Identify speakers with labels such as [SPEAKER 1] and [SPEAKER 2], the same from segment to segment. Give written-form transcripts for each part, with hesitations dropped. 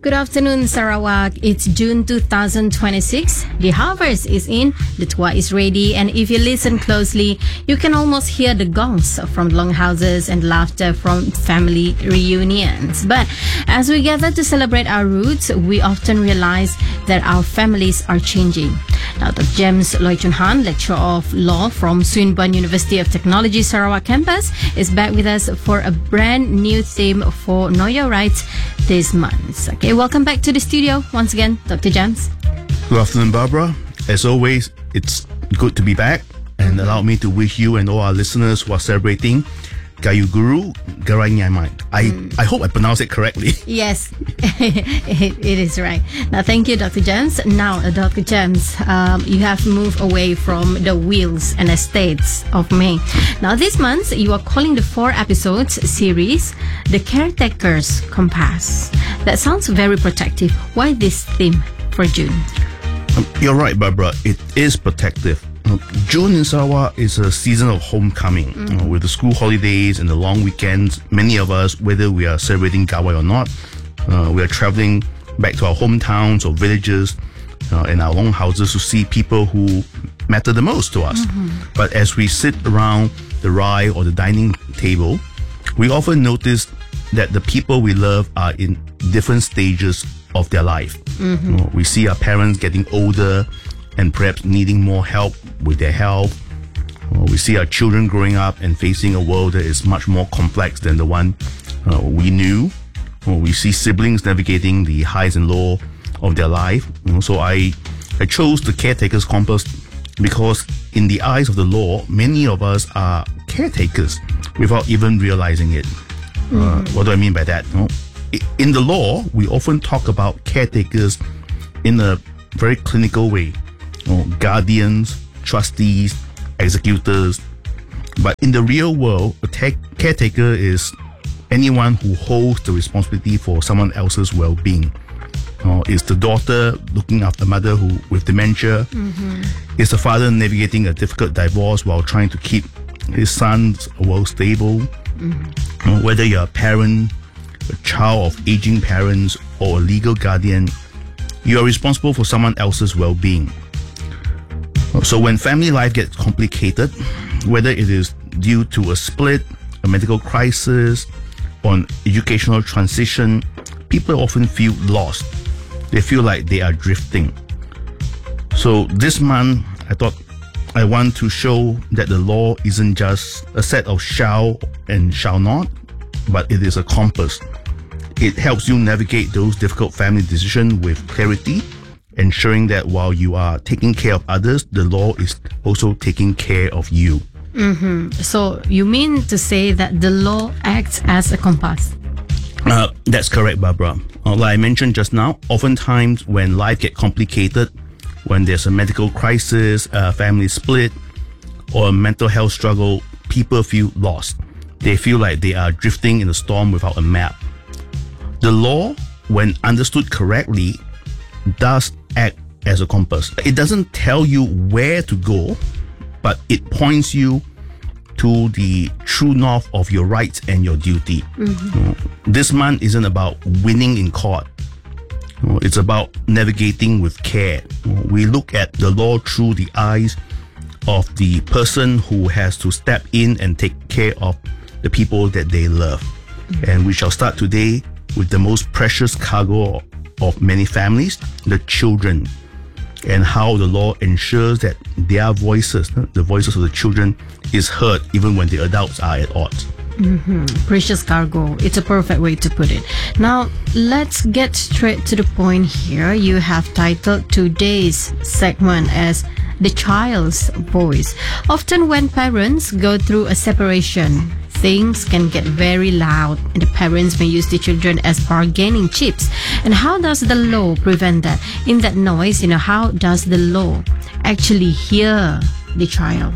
[SPEAKER 1] Good afternoon, Sarawak. It's June 2026. The harvest is in, the tua is ready, and if you listen closely, you can almost hear the gongs from longhouses and laughter from family reunions. But as we gather to celebrate our roots, we often realize that our families are changing. Dr. James Loy Chun Han, Lecturer of Law from Swinburne University of Technology Sarawak campus, is back with us for a brand new theme for Know Your Rights this month. Okay, welcome back to the studio once again, Dr. James.
[SPEAKER 2] Good afternoon, Barbara. As always, it's good to be back, and allow me to wish you and all our listeners who are celebrating Kayu Guru Garai Nyamai. I hope I pronounced it correctly.
[SPEAKER 1] Yes, it is right. Now, thank you, Dr. James. Now, Dr. James, you have moved away from the wheels and estates of May. Now, this month, you are calling the 4 episodes series The Caretaker's Compass. That sounds very protective. Why this theme for June?
[SPEAKER 2] You're right, Barbara. It is protective. June in Sarawak is a season of homecoming. With the school holidays and the long weekends, many of us, whether we are celebrating Gawai or not, we are traveling back to our hometowns or villages in our long houses to see people who matter the most to us. But as we sit around the rai or the dining table, we often notice that the people we love are in different stages of their life. We see our parents getting older and perhaps needing more help with their health. We see our children growing up and facing a world that is much more complex than the one we knew. We see siblings navigating the highs and lows of their life. So I chose the Caretaker's Compass because in the eyes of the law, many of us are caretakers without even realizing it. What do I mean by that? In the law, we often talk about caretakers in a very clinical way. Guardians, trustees, executors. But in the real world, a caretaker is anyone who holds the responsibility for someone else's well-being. Is the daughter looking after mother who with dementia? Is the father navigating a difficult divorce while trying to keep his son's world stable? Whether you're a parent, a child of aging parents, or a legal guardian, you are responsible for someone else's well-being. So when family life gets complicated, whether it is due to a split, a medical crisis, or an educational transition, people often feel lost. They feel like they are drifting. So this month, I thought I want to show that the law isn't just a set of shall and shall not, but it is a compass. It helps you navigate those difficult family decisions with clarity, ensuring that while you are taking care of others, the law is also taking care of you.
[SPEAKER 1] So you mean to say that the law acts as a compass?
[SPEAKER 2] That's correct, Barbara. Like I mentioned just now, oftentimes when life gets complicated, when there's a medical crisis, a family split, or a mental health struggle, people feel lost. They feel like they are drifting in a storm without a map. The law, when understood correctly, does act as a compass. It doesn't tell you where to go, but it points you to the true north of your rights and your duty. This month isn't about winning in court. It's about navigating with care. We look at the law through the eyes of the person who has to step in and take care of the people that they love. And we shall start today with the most precious cargo of many families, the children, and how the law ensures that their voices, the voices of the children, is heard even when the adults are at odds.
[SPEAKER 1] Precious cargo. It's a perfect way to put it. Now, let's get straight to the point here. You have titled today's segment as The Child's Voice. Often when parents go through a separation, things can get very loud and the parents may use the children as bargaining chips. And how does the law prevent that? In that noise, how does the law actually hear the child?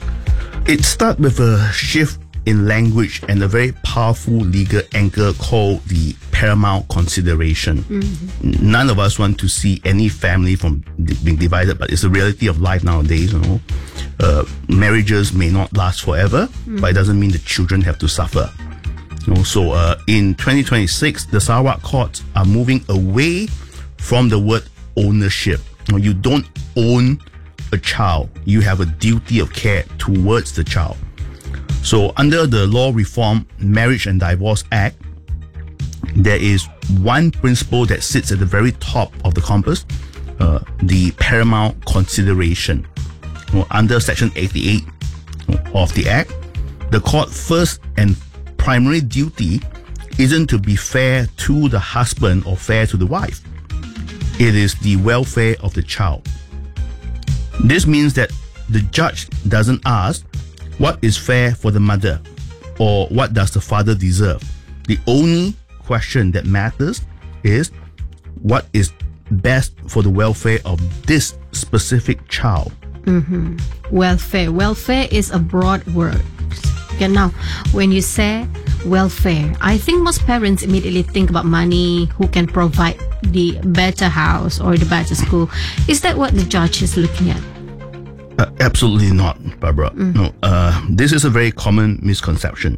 [SPEAKER 2] It starts with a shift in language and a very powerful legal anchor called the paramount consideration. None of us want to see any family from being divided, but it's the reality of life nowadays. Marriages may not last forever, but it doesn't mean the children have to suffer. So in 2026, the Sarawak courts are moving away from the word ownership. You don't own a child. You have a duty of care towards the child. So under the Law Reform Marriage and Divorce Act, there is one principle that sits at the very top of the compass, the paramount consideration. Under Section 88 of the Act, the court first and primary duty isn't to be fair to the husband or fair to the wife. It is the welfare of the child. This means that the judge doesn't ask what is fair for the mother or what does the father deserve. The only question that matters is what is best for the welfare of this specific child.
[SPEAKER 1] Welfare. Welfare is a broad word. Okay, now, when you say welfare, I think most parents immediately think about money, who can provide the better house or the better school. Is that what the judge is looking at?
[SPEAKER 2] Absolutely not, Barbara. No, this is a very common misconception.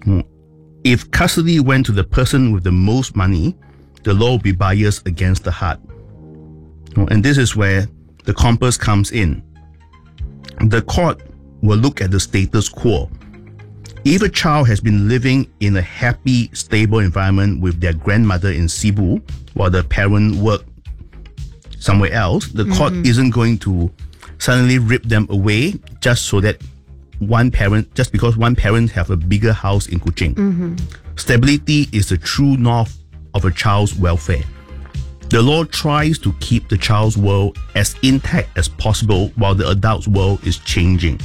[SPEAKER 2] If custody went to the person with the most money, the law will be biased against the heart. And this is where the compass comes in. The court will look at the status quo. If a child has been living in a happy, stable environment with their grandmother in Cebu while the parent worked somewhere else, the court isn't going to suddenly rip them away just because one parent have a bigger house in Kuching. Stability is the true north of a child's welfare. The law tries to keep the child's world as intact as possible while the adult's world is changing.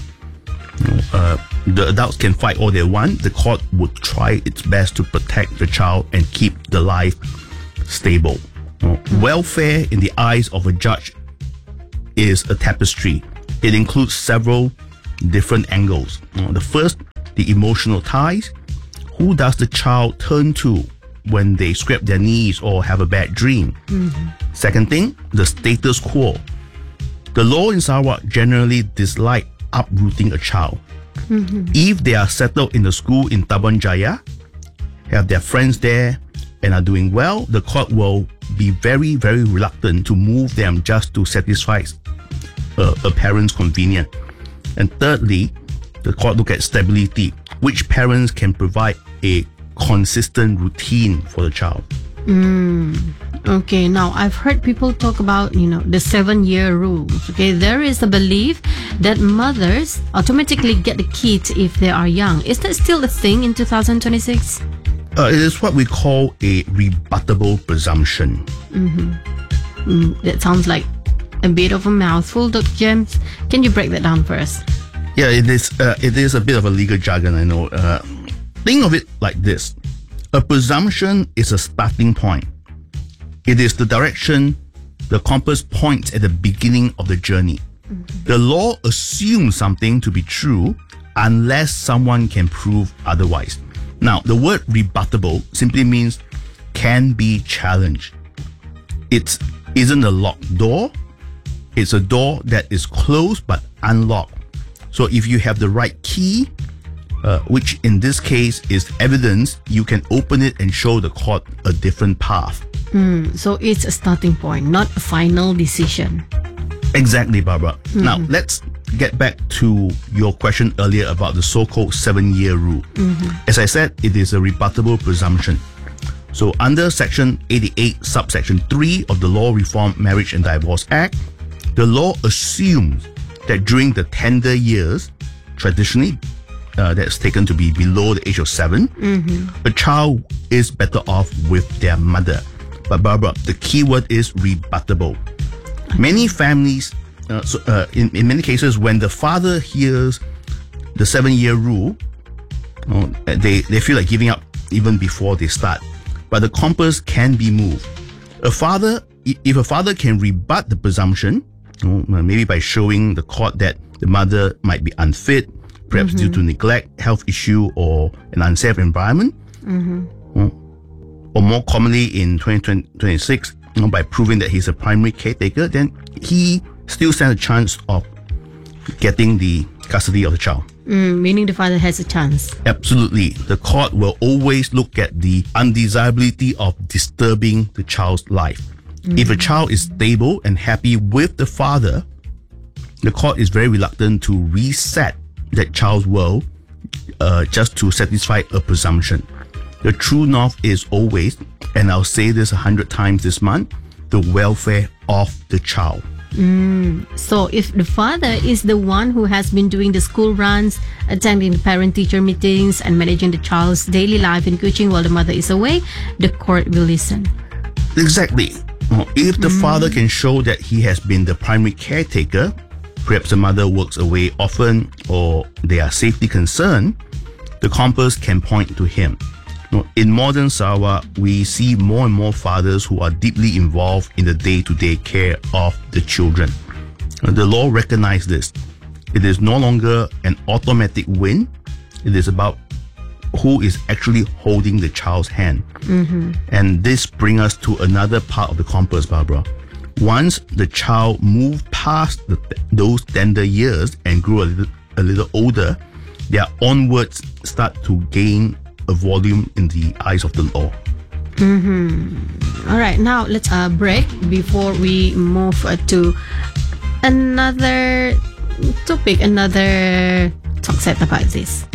[SPEAKER 2] The adults can fight all they want. The court would try its best to protect the child and keep the life stable. Welfare in the eyes of a judge is a tapestry. It includes several different angles. The first, the emotional ties. Who does the child turn to when they scrape their knees or have a bad dream? Second thing, the status quo. The law in Sarawak generally dislike uprooting a child. If they are settled in the school in Tabon Jaya, have their friends there, and are doing well, the court will be very, very reluctant to move them just to satisfy a parent's convenience. And thirdly, the court look at stability. Which parents can provide a consistent routine for the child?
[SPEAKER 1] Okay, now I've heard people talk about, the 7-year rules. Okay, there is a belief that mothers automatically get the kids if they are young. Is that still a thing in 2026?
[SPEAKER 2] It is what we call a rebuttable presumption.
[SPEAKER 1] That sounds like a bit of a mouthful, Dr. James. Can you break that down for us?
[SPEAKER 2] Yeah, it is a bit of a legal jargon, I know. Think of it like this. A presumption is a starting point. It is the direction the compass points at the beginning of the journey. The law assumes something to be true unless someone can prove otherwise. Now, the word rebuttable simply means can be challenged. It isn't a locked door. It's a door that is closed but unlocked. So if you have the right key, which in this case is evidence, you can open it and show the court a different path.
[SPEAKER 1] So it's a starting point, not a final decision.
[SPEAKER 2] Exactly, Barbara. Now, let's get back to your question earlier about the so-called 7-year rule. As I said, it is a rebuttable presumption. So under Section 88, subsection 3 of the Law Reform Marriage and Divorce Act, the law assumes that during the tender years, traditionally, that's taken to be below the age of 7, a child is better off with their mother. But Barbara, the key word is rebuttable. Many families, in many cases, when the father hears the 7-year rule, they feel like giving up even before they start. But the compass can be moved. If a father can rebut the presumption, maybe by showing the court that the mother might be unfit, perhaps due to neglect, health issue, or an unsafe environment, or more commonly in 2026, by proving that he's a primary caretaker, then he still stands a chance of getting the custody of the child.
[SPEAKER 1] Meaning the father has a chance.
[SPEAKER 2] Absolutely. The court will always look at the undesirability of disturbing the child's life. If a child is stable and happy with the father, the court is very reluctant to reset that child's world just to satisfy a presumption. The true north is always, and I'll say this 100 times this month, the welfare of the child.
[SPEAKER 1] So if the father is the one who has been doing the school runs, attending the parent-teacher meetings, and managing the child's daily life and coaching while the mother is away, the court will listen.
[SPEAKER 2] Exactly. If the father can show that he has been the primary caretaker, perhaps the mother works away often or they are safety concerned, the compass can point to him. In modern Sarawak, we see more and more fathers who are deeply involved in the day-to-day care of the children. The law recognizes this. It is no longer an automatic win. It is about who is actually holding the child's hand. And this brings us to another part of the compass, Barbara. Once the child moved past those tender years and grew a little older, their onwards start to gain a volume in the eyes of the law.
[SPEAKER 1] All right, now let's break before we move to another topic, another talk set about this.